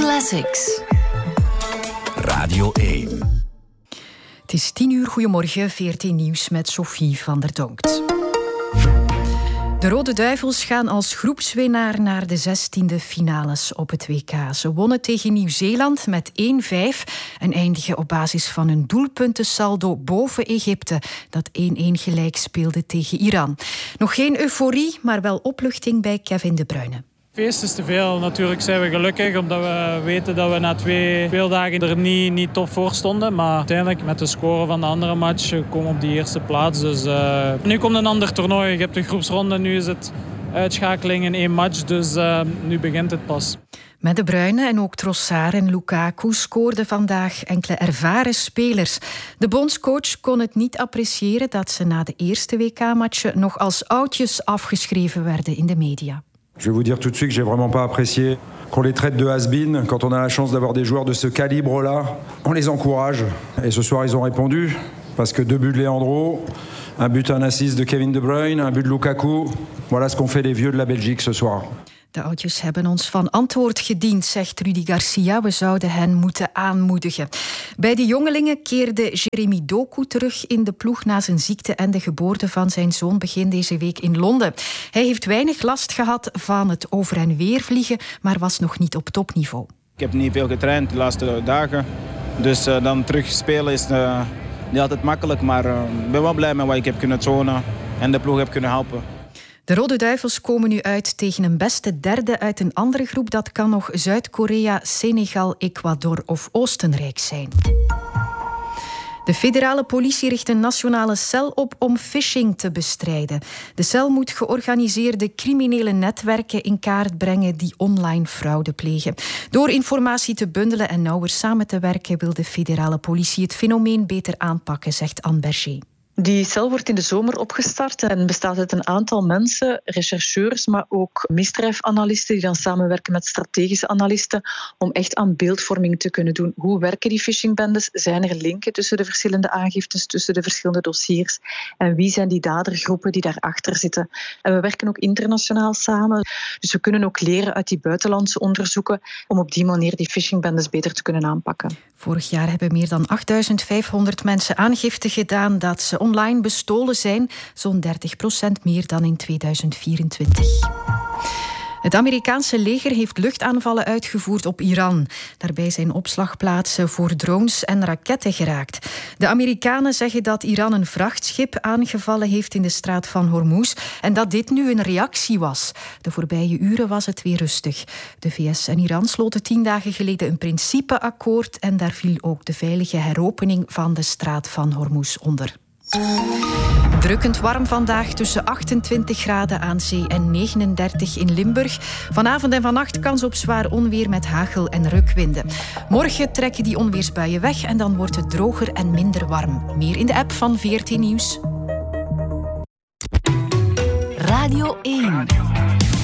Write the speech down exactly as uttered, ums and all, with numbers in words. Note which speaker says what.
Speaker 1: Classics.
Speaker 2: Radio één.
Speaker 1: Het is tien uur, goedemorgen, V R T Nieuws met Sophie van der Donkt. De Rode Duivels gaan als groepswinnaar naar de zestiende finales op het W K. Ze wonnen tegen Nieuw-Zeeland met één vijf en eindigen op basis van een doelpuntensaldo boven Egypte, dat één-één gelijk speelde tegen Iran. Nog geen euforie, maar wel opluchting bij Kevin De Bruyne.
Speaker 3: Feest is te veel. Natuurlijk zijn we gelukkig omdat we weten dat we na twee speeldagen er niet, niet top voor stonden. Maar uiteindelijk met de score van de andere match komen we op die eerste plaats. Dus, uh, nu komt een ander toernooi. Je hebt de groepsronde, nu is het uitschakeling in één match. Dus uh, nu begint het pas.
Speaker 1: Met De Bruyne en ook Trossard en Lukaku scoorden vandaag enkele ervaren spelers. De bondscoach kon het niet appreciëren dat ze na de eerste W K-matchen nog als oudjes afgeschreven werden in de media.
Speaker 4: Je vais vous dire tout de suite que j'ai vraiment pas apprécié qu'on les traite de has-been. Quand on a la chance d'avoir des joueurs de ce calibre-là, on les encourage. Et ce soir, ils ont répondu. Parce que deux buts de Leandro, un but, un assist de Kevin De Bruyne, un but de Lukaku. Voilà ce qu'ont fait les vieux de la Belgique ce soir.
Speaker 1: De oudjes hebben ons van antwoord gediend, zegt Rudy Garcia. We zouden hen moeten aanmoedigen. Bij de jongelingen keerde Jeremy Doku terug in de ploeg na zijn ziekte en de geboorte van zijn zoon begin deze week in Londen. Hij heeft weinig last gehad van het over en weer vliegen, maar was nog niet op topniveau.
Speaker 5: Ik heb niet veel getraind de laatste dagen. Dus uh, dan terug spelen is uh, niet altijd makkelijk. Maar ik uh, ben wel blij met wat ik heb kunnen tonen en de ploeg heb kunnen helpen.
Speaker 1: De Rode Duivels komen nu uit tegen een beste derde uit een andere groep. Dat kan nog Zuid-Korea, Senegal, Ecuador of Oostenrijk zijn. De federale politie richt een nationale cel op om phishing te bestrijden. De cel moet georganiseerde criminele netwerken in kaart brengen die online fraude plegen. Door informatie te bundelen en nauwer samen te werken wil de federale politie het fenomeen beter aanpakken, zegt Anne Berger.
Speaker 6: Die cel wordt in de zomer opgestart en bestaat uit een aantal mensen, rechercheurs, maar ook misdrijfanalisten die dan samenwerken met strategische analisten om echt aan beeldvorming te kunnen doen. Hoe werken die phishingbendes? Zijn er linken tussen de verschillende aangiftes, tussen de verschillende dossiers? En wie zijn die dadergroepen die daarachter zitten? En we werken ook internationaal samen, dus we kunnen ook leren uit die buitenlandse onderzoeken om op die manier die phishingbendes beter te kunnen aanpakken.
Speaker 1: Vorig jaar hebben meer dan achtduizend vijfhonderd mensen aangifte gedaan dat ze online bestolen zijn, zo'n dertig procent meer dan in tweeduizend vierentwintig. Het Amerikaanse leger heeft luchtaanvallen uitgevoerd op Iran. Daarbij zijn opslagplaatsen voor drones en raketten geraakt. De Amerikanen zeggen dat Iran een vrachtschip aangevallen heeft in de straat van Hormuz en dat dit nu een reactie was. De voorbije uren was het weer rustig. De V S en Iran sloten tien dagen geleden een principeakkoord en daar viel ook de veilige heropening van de straat van Hormuz onder. Drukkend warm vandaag, tussen achtentwintig graden aan zee en negenendertig in Limburg. Vanavond en vannacht kans op zwaar onweer met hagel en rukwinden. Morgen trekken die onweersbuien weg en dan wordt het droger en minder warm. Meer in de app van V R T Nieuws.
Speaker 2: Radio één.